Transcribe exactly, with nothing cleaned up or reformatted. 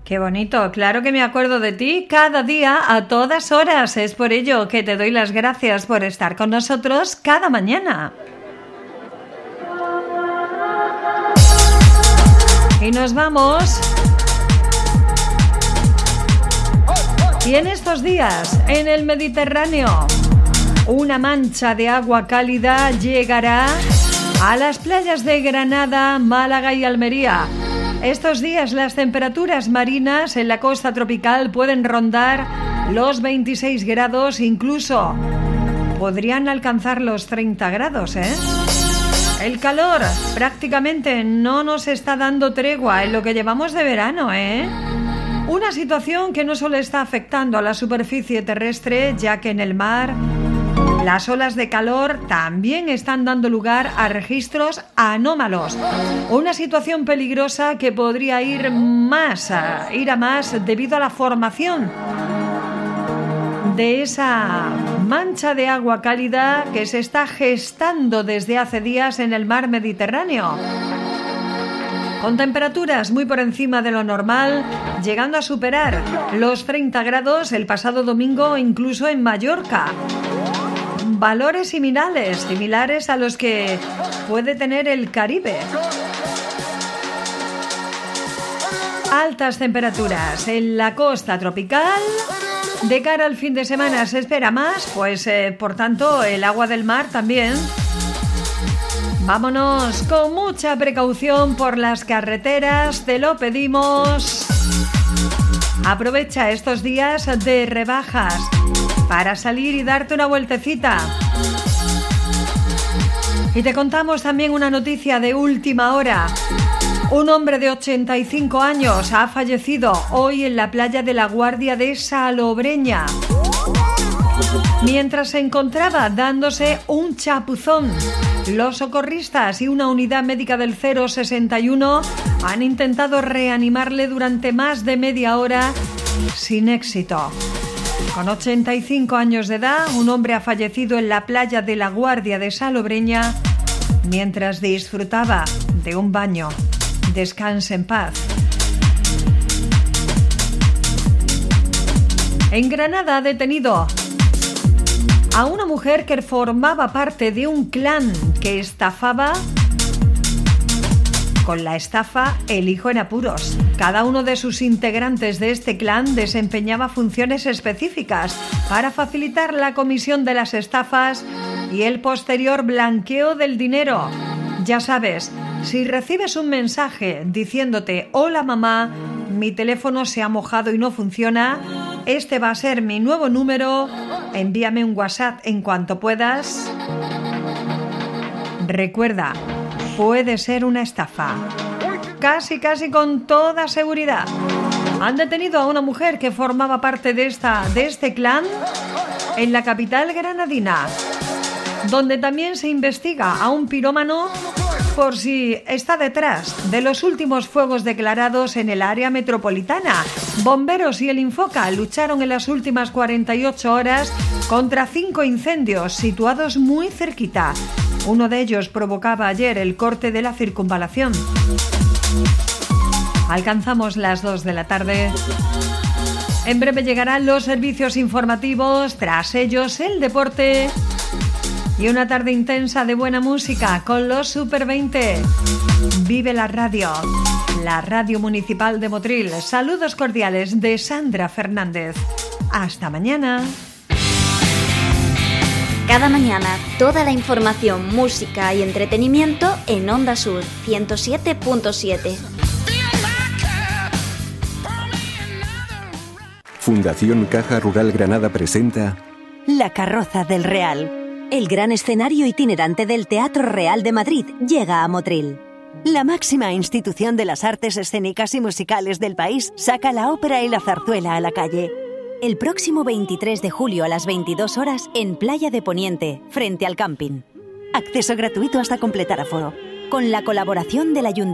Qué bonito, claro que me acuerdo de ti cada día, a todas horas. Es por ello que te doy las gracias por estar con nosotros cada mañana. Y nos vamos. Y en estos días, en el Mediterráneo, una mancha de agua cálida llegará a las playas de Granada, Málaga y Almería. Estos días las temperaturas marinas en la costa tropical pueden rondar los veintiséis grados, incluso podrían alcanzar los treinta grados, ¿eh? El calor prácticamente no nos está dando tregua en lo que llevamos de verano, ¿eh? Una situación que no solo está afectando a la superficie terrestre, ya que en el mar las olas de calor también están dando lugar a registros anómalos. Una situación peligrosa que podría ir más, a, ir a más debido a la formación de esa mancha de agua cálida que se está gestando desde hace días en el mar Mediterráneo. Con temperaturas muy por encima de lo normal, llegando a superar los treinta grados el pasado domingo incluso en Mallorca. Valores similares, similares a los que puede tener el Caribe. Altas temperaturas en la costa tropical. De cara al fin de semana se espera más, pues eh, por tanto el agua del mar también. Vámonos con mucha precaución por las carreteras, te lo pedimos. Aprovecha estos días de rebajas para salir y darte una vueltecita. Y te contamos también una noticia de última hora. Un hombre de ochenta y cinco años ha fallecido hoy en la playa de La Guardia de Salobreña, mientras se encontraba dándose un chapuzón. Los socorristas y una unidad médica del cero sesenta y uno han intentado reanimarle durante más de media hora sin éxito. Con ochenta y cinco años de edad, un hombre ha fallecido en la playa de La Guardia de Salobreña mientras disfrutaba de un baño. Descanse en paz. En Granada ha detenido a una mujer que formaba parte de un clan que estafaba. Con la estafa, el hijo en apuros. Cada uno de sus integrantes de este clan desempeñaba funciones específicas para facilitar la comisión de las estafas y el posterior blanqueo del dinero. Ya sabes, si recibes un mensaje diciéndote «Hola mamá, mi teléfono se ha mojado y no funciona, este va a ser mi nuevo número, envíame un WhatsApp en cuanto puedas». Recuerda, puede ser una estafa. Casi, casi con toda seguridad. Han detenido a una mujer que formaba parte de, esta, de este clan en la capital granadina, donde también se investiga a un pirómano por si está detrás de los últimos fuegos declarados en el área metropolitana. Bomberos y el Infoca lucharon en las últimas cuarenta y ocho horas contra cinco incendios situados muy cerquita. Uno de ellos provocaba ayer el corte de la circunvalación. Alcanzamos las dos de la tarde. En breve llegarán los servicios informativos, tras ellos el deporte y una tarde intensa de buena música con los Super veinte. Vive la radio, la radio municipal de Motril. Saludos cordiales de Sandra Fernández. Hasta mañana. Cada mañana, toda la información, música y entretenimiento en Onda Sur ciento siete punto siete. Fundación Caja Rural Granada presenta La Carroza del Real. El gran escenario itinerante del Teatro Real de Madrid llega a Motril. La máxima institución de las artes escénicas y musicales del país saca la ópera y la zarzuela a la calle. El próximo veintitrés de julio a las veintidós horas en Playa de Poniente, frente al camping. Acceso gratuito hasta completar aforo. Con la colaboración del Ayuntamiento.